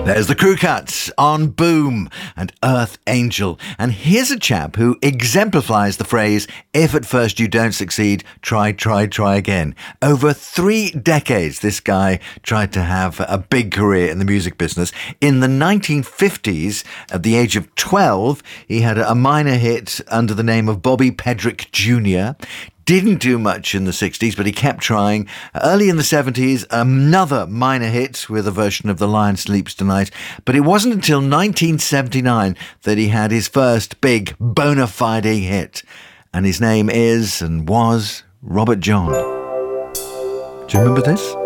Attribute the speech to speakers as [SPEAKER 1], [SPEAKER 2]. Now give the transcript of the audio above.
[SPEAKER 1] There's the Crew Cuts on Boom and Earth Angel. And here's a chap who exemplifies the phrase, if at first you don't succeed, try again. Over 3 decades, this guy tried to have a big career in the music business. In the 1950s, at the age of 12, he had a minor hit under the name of Bobby Pedrick Jr., didn't do much in the 60s, but he kept trying. Early in the 70s, another minor hit with a version of The Lion Sleeps Tonight. But it wasn't until 1979 that he had his first big bona fide hit. And his name is and was Robert John. Do you remember this?